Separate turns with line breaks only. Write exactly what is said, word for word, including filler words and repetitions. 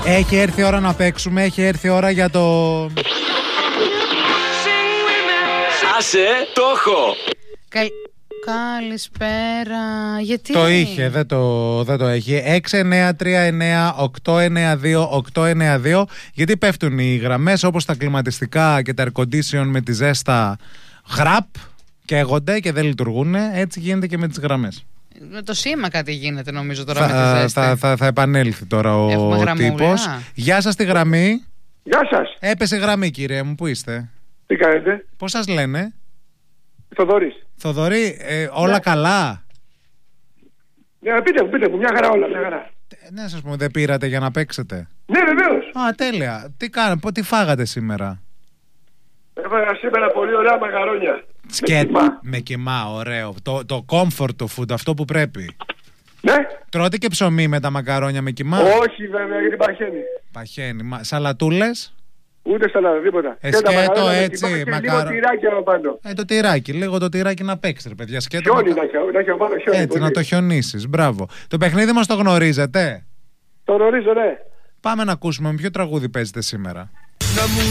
Έχει έρθει η ώρα να παίξουμε, έχει έρθει η ώρα για το...
Άσε, το έχω!
Καλ... Καλησπέρα. Γιατί?
Το είχε, δεν το, δεν το έχει. έξι εννιά τρία εννιά οκτώ εννιά δύο οκτώ εννιά δύο. Γιατί πέφτουν οι γραμμές, όπως τα κλιματιστικά και τα air condition με τη ζέστα γραπ, καίγονται και δεν λειτουργούν. Έτσι γίνεται και με τις γραμμές.
Με το σήμα κάτι γίνεται νομίζω τώρα
θα,
με τη ζέστη.
Θα, θα, θα επανέλθει τώρα ο τύπος. Γεια σας τη γραμμή.
Γεια σας.
Έπεσε γραμμή κύριε μου, πού είστε?
Τι κάνετε?
Πώς σας λένε?
Θοδωρής.
Θοδωρή, ε, όλα ναι. καλά?
Ναι, πείτε μου, πείτε μου, μια χαρά όλα, μια χαρά.
Ναι, σας πούμε, δεν πήρατε για να παίξετε?
Ναι, βεβαίως.
Α, τέλεια. Τι κάνετε, τι φάγατε σήμερα?
Έφαγα σήμερα πολύ ωραία μαγαρόνια.
Σκέτ, με κιμά. Με κιμά, ωραίο. Το, το comfort food, αυτό που πρέπει.
Ναι.
Τρώτε και ψωμί με τα μακαρόνια με κιμά?
Όχι βέβαια, γιατί παχαίνει.
Παχαίνει. Μα, σαλατούλες?
Ούτε σαλάτα, τίποτα.
Ε, σκέτο έτσι,
μακαρο... λίγο τυράκι από πάνω.
Ε, το τυράκι, λίγο το τυράκι να παίξει ρε παιδιά. Σκέτο,
χιόνι
μακα...
να έχει από πάνω, χιόνι.
Έτσι, πολύ. Να το χιονίσεις, μπράβο. Το παιχνίδι μας το γνωρίζετε?
Το γνωρίζω, ναι.
Πάμε να ακούσουμε με ποιο τραγούδι παίζετε σήμερα.
Να μου